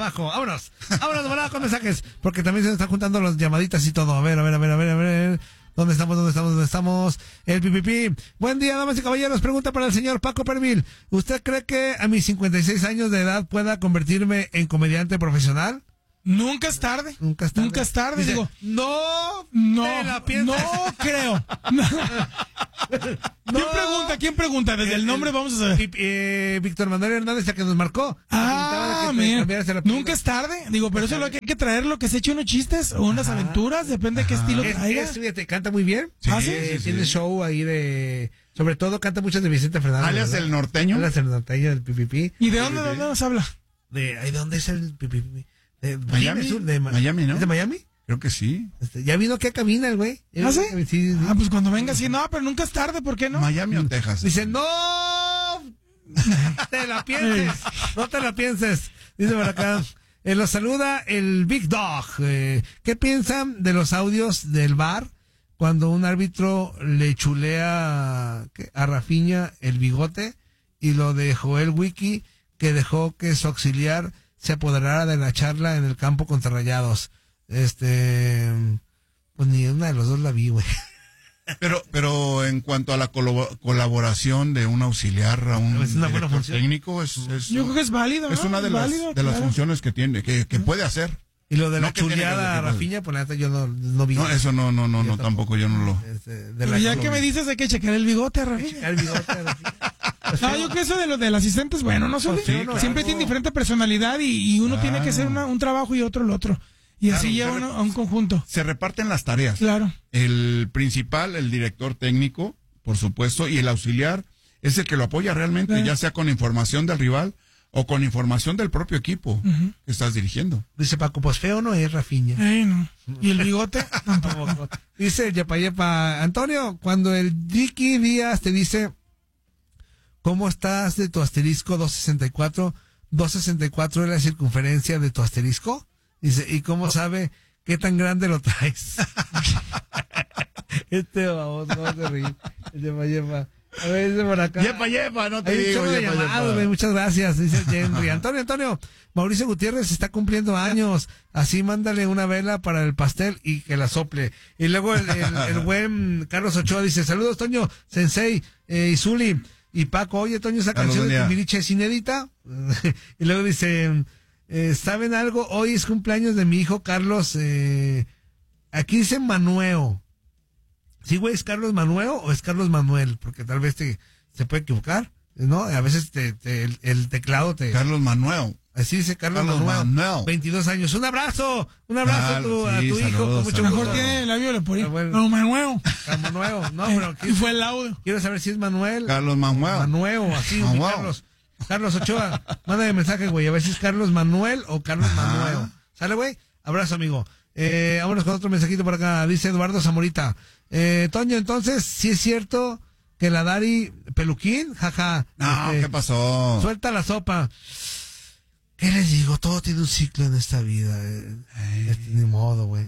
abajo. Vámonos de volada con mensajes, porque también se nos están juntando las llamaditas y todo. A ver. ¿Dónde estamos? El pipipi. Buen día, damas y caballeros. Pregunta para el señor Paco Permil. ¿Usted cree que a mis 56 años de edad pueda convertirme en comediante profesional? Nunca es tarde. Dice, digo. No te la pienses. No creo. ¿Quién pregunta? Desde el nombre vamos a saber. Víctor Manuel Hernández, el que nos marcó. Mira. Nunca es tarde. Digo, pero eso es lo que hay que traer, lo que se eche unos chistes o unas aventuras, depende de qué estilo traiga. Fíjate, canta muy bien. Sí. Tiene show ahí de... Sobre todo canta muchas de Vicente Fernández. Alias el norteño. Alias el norteño del pipipi. ¿Y de dónde nos habla? ¿De dónde es el pipipi? De Miami, Miami, ¿no? ¿Es de Miami? Creo que sí. Ya vino que camina el güey. ¿Ah, sí? Sí. Pues cuando venga sí. No, pero nunca es tarde, ¿por qué no? Miami o Texas. Dice, no te la pienses. No te la pienses. Dice por acá. Los saluda el Big Dog. ¿Qué piensan de los audios del VAR cuando un árbitro le chulea a Rafinha el bigote, y lo de Joel Wiki, que dejó que su auxiliar se apoderara de la charla en el campo contra Rayados? Pues ni una de los dos la vi, güey. Pero en cuanto a la colaboración de un auxiliar a un director técnico, yo creo que es válido, ¿no? Es una de las funciones que tiene, que puede hacer. Y lo de la chuleada a Rafinha, pues la neta yo no vi. No, eso no, tampoco yo no lo... Pero ya que me dices, hay que checar el bigote a Rafinha. No, yo creo que eso de lo del asistente es bueno, ¿no? Siempre tiene diferente personalidad y uno tiene que hacer un trabajo y otro el otro. Y así lleva uno a un conjunto. Se reparten las tareas. Claro. El principal, el director técnico, por supuesto, y el auxiliar es el que lo apoya realmente, claro, ya sea con información del rival o con información del propio equipo que estás dirigiendo. Dice Paco, pues feo no es Rafinha. No. ¿Y el bigote? Dice Yepa, Antonio, cuando el Dicky Díaz te dice, ¿cómo estás de tu asterisco 264? 264 es la circunferencia de tu asterisco. Dice, ¿y cómo sabe qué tan grande lo traes? Vamos a reír. Yepa. A ver, dice por acá. Yepa, no te digo. Yepa. Muchas gracias, dice Henry. Antonio, Mauricio Gutiérrez está cumpliendo años. Así mándale una vela para el pastel y que la sople. Y luego el buen Carlos Ochoa dice, saludos, Toño, Sensei, Izuli y Paco. Oye, Toño, esa canción de Timbiriche es inédita. Y luego dice, ¿saben algo? Hoy es cumpleaños de mi hijo Carlos. Aquí dice Manueo. ¿Sí, güey, es Carlos Manuel o es Carlos Manuel? Porque tal vez se puede equivocar, ¿no? A veces el teclado te... Carlos Manuel. Así dice Carlos Manuel. 22 años. Un abrazo a tu hijo. Con mucho mejor gusto. Tiene el labio le ponía. No, Manuel. No, pero... Y fue el laudo. Quiero saber si es Manuel. Carlos Manuel. Manuel, así, Carlos Ochoa. Mándame mensaje, güey, a ver si es Carlos Manuel o Carlos Manuel. ¿Sale, güey? Abrazo, amigo. Vámonos con otro mensajito por acá. Dice Eduardo Zamorita. Toño, entonces, ¿sí es cierto que la Dari peluquín? Jaja. No, ¿qué pasó? Suelta la sopa. ¿Qué les digo? Todo tiene un ciclo en esta vida. Ni modo, güey.